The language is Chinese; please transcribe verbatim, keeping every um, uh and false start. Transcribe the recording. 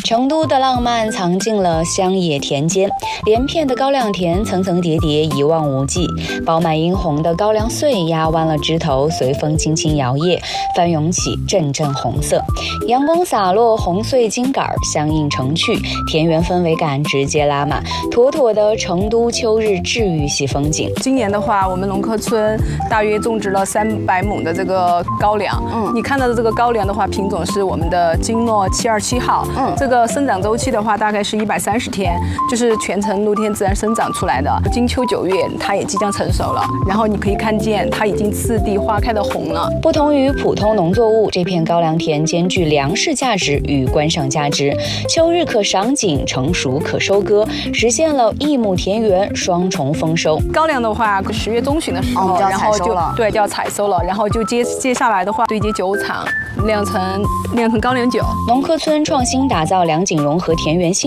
成都的浪漫藏进了乡野田间，连片的高粱田层层叠叠，一望无际。饱满殷红的高粱穗压弯了枝头，随风轻轻摇曳，翻涌起阵阵红色。阳光洒落，红穗茎杆相映成趣，田园氛围感直接拉满，妥妥的成都秋日治愈系风景。 今年的话，我们龙科村大约种植了三百亩的这个高粱。嗯，你看到的这个高粱的话，品种是我们的金诺七二七号。嗯，这个生长周期的话，大概是一百三十天，就是全程露天自然生长出来的。金秋九月，它也即将成熟了。然后你可以看见，它已经次第花开的红了。 不同于普通农作物，这片高粱田兼具粮食价值与观赏价值，秋日可赏景，成熟可收割，实现了一亩田园双重丰收。 高粱的话，十月中旬的时候， 哦、 然后就了对就要采收了，然后就接接下来的话，对接酒厂酿成酿成高粱酒。 农科村创新打造良景融合田园新